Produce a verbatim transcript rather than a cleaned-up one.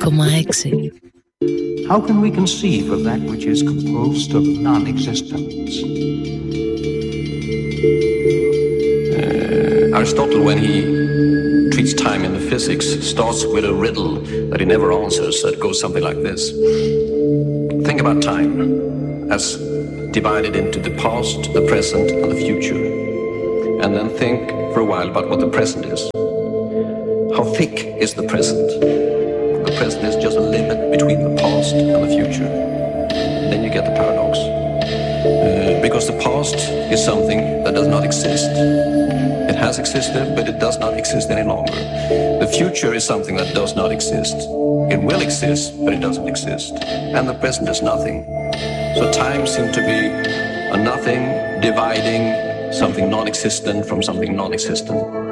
κόμμα έξι. How can we conceive of that which is composed of non-existence? Uh, Aristotle, when he treats time in the physics, starts with a riddle that he never answers that goes something like this. Think about time as divided into the past, the present, and the future. And then think for a while about what the present is. How thick is the present? The present is just a limit between the past and the future. Then you get the paradox. Uh, because the past is something that does not exist. It has existed, but it does not exist any longer. The future is something that does not exist. It will exist, but it doesn't exist. And the present is nothing. So time seems to be a nothing dividing something non-existent from something non-existent.